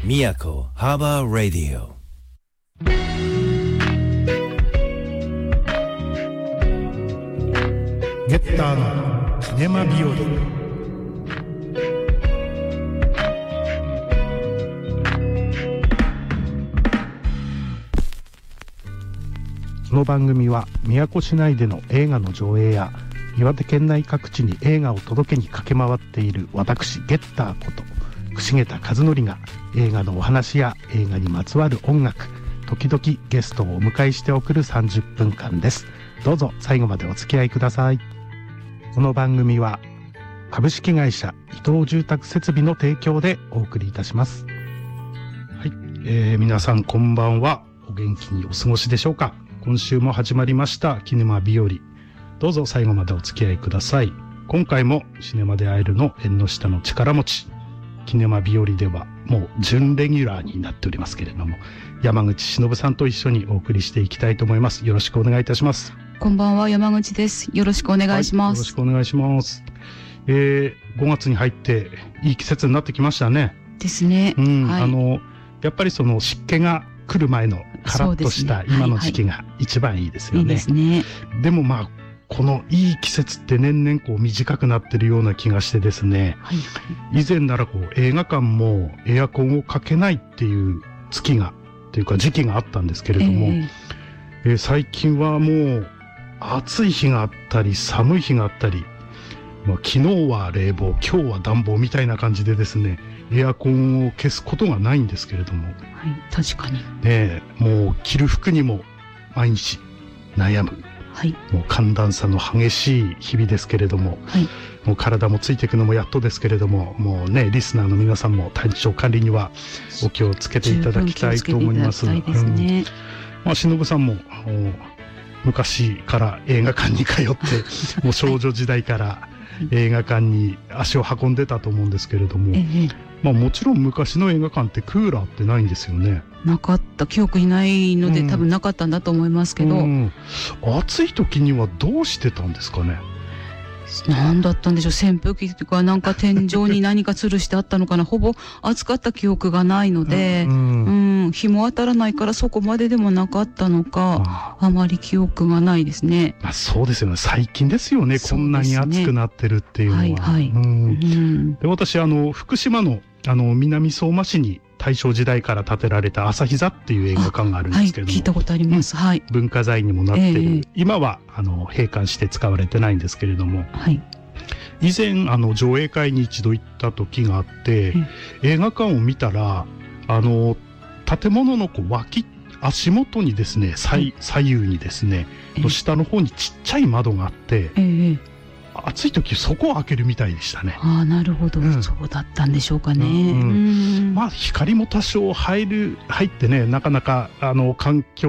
宮古ハーバーラディオ。 ゲッターのキネマ日和。この番組は宮古市内での映画の上映や岩手県内各地に映画を届けに駆け回っている私ゲッターこと櫛桁和則が映画のお話や映画にまつわる音楽、時々ゲストをお迎えして送る30分間です。どうぞ最後までお付き合いください。この番組は株式会社伊藤住宅設備の提供でお送りいたします。はい、皆さんこんばんは。お元気にお過ごしでしょうか。今週も始まりましたキネマ日和。どうぞ最後までお付き合いください。今回もシネマで会えるの縁の下の力持ち、キネマ日和ではもう準レギュラーになっておりますけれども、山口忍さんと一緒にお送りしていきたいと思います。よろしくお願いいたします。 こんばんは、山口です。よろしくお願いします。 よろしくお願いします。5月に入っていい季節になってきましたね。 ですね。 はい、やっぱりその湿気が来る前のカラッとした今の時期が一番いいですよね。 いいですね。 でもまあこのいい季節って年々こう短くなってるような気がしてですね、はいはい、以前ならこう映画館もエアコンをかけないっていう月がというか時期があったんですけれども、最近はもう暑い日があったり寒い日があったり、昨日は冷房今日は暖房みたいな感じでですね、エアコンを消すことがないんですけれども、はい、 確かにね、もう着る服にも毎日悩む、はい、もう寒暖差の激しい日々ですけれども、はい、もう体もついていくのもやっとですけれども、もうねリスナーの皆さんも体調管理にはお気をつけていただきたいと思います。忍さんも昔から映画館に通ってもう少女時代から映画館に足を運んでたと思うんですけれども、もちろん昔の映画館ってクーラーってないんですよね。 なかった、記憶にないので、多分なかったんだと思いますけど、 暑い時にはどうしてたんですかね。 何だったんでしょう。扇風機とかなんか天井に何か吊るしてあったのかな。ほぼ暑かった記憶がないので、日も当たらないからそこまででもなかったのか、あまり記憶がないですね。 そうですよね。最近ですよね、こんなに暑くなってるっていうのは。はいはい、で私福島の南相馬市に大正時代から建てられた朝日座っていう映画館があるんですけれども、 聞いたことあります。はい、 文化財にもなってる、今は閉館して使われてないんですけれども、はい、以前上映会に一度行った時があって、映画館を見たら建物の足元にですね、左右にですね、下の方にちっちゃい窓があって、暑い時そこを開けるみたいでしたね。 なるほど、そうだったんでしょうかね。 光も多少入ってね、なかなか環境